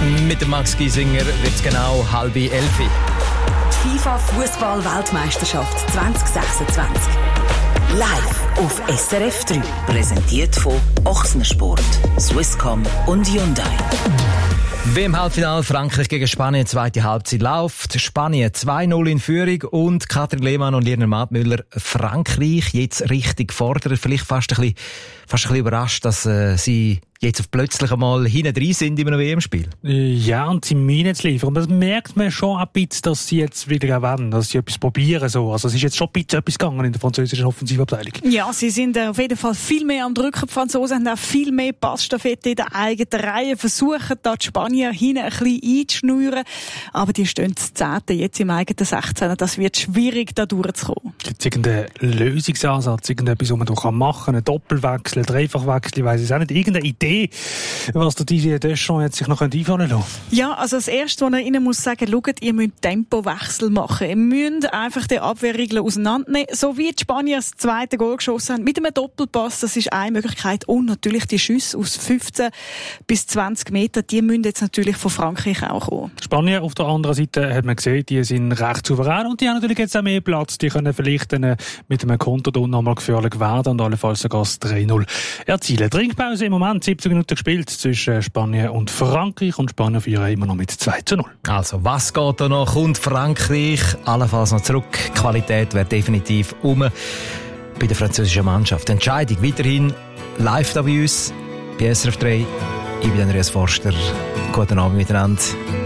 Mit dem Max Giesinger wird es genau 10:30. Die FIFA-Fußball-Weltmeisterschaft 2026. Live auf SRF 3. Präsentiert von Ochsensport, Swisscom und Hyundai. WM-Halbfinale Frankreich gegen Spanien, zweite Halbzeit läuft. Spanien 2-0 in Führung und Katrin Lehmann und Lierner Madmüller Frankreich jetzt richtig fordern. Vielleicht fast ein bisschen überrascht, dass sie jetzt plötzlich einmal hinten drin sind in einem WM-Spiel. Ja, und sie meinen es liefern. Und das merkt man schon ein bisschen, dass sie jetzt wieder wollen, dass sie etwas probieren. So. Also es ist jetzt schon ein bisschen etwas gegangen in der französischen Offensivabteilung. Ja, sie sind auf jeden Fall viel mehr am Drücken. Die Franzosen haben auch viel mehr Passstaffette in der eigenen Reihe. Versuchen da die Spanier hinten ein bisschen einzuschnüren. Aber die stehen zu 10. jetzt im eigenen 16. Das wird schwierig, da durchzukommen. Gibt es irgendeinen Lösungsansatz, irgendetwas, was man machen kann? Ein Doppelwechsel, ein Dreifachwechsel, ich weiss es auch nicht. Irgendeine Idee, was der Didier Deschamps jetzt sich noch einfallen lassen? Ja, also das Erste, was er ihnen muss sagen, schaut, ihr müsst Tempowechsel machen. Ihr müsst einfach die Abwehrregeln auseinandernehmen. So wie die Spanier das zweite Goal geschossen haben, mit einem Doppelpass, das ist eine Möglichkeit. Und natürlich die Schüsse aus 15 bis 20 Meter, die müssen jetzt natürlich von Frankreich auch kommen. Spanien auf der anderen Seite hat man gesehen, die sind recht souverän und die haben natürlich jetzt auch mehr Platz. Die können vielleicht mit einem Konter nochmal gefährlich werden und allenfalls sogar das 3-0 erzielen. Trinkpause im Moment, 70 Minuten gespielt zwischen Spanien und Frankreich und Spanien führen immer noch mit 2-0. Also, was geht da noch? Kommt Frankreich allenfalls noch zurück? Die Qualität wäre definitiv bei der französischen Mannschaft. Die Entscheidung weiterhin live da bei uns, bei SRF 3. Ich bin Andreas Forster. Guten Abend miteinander.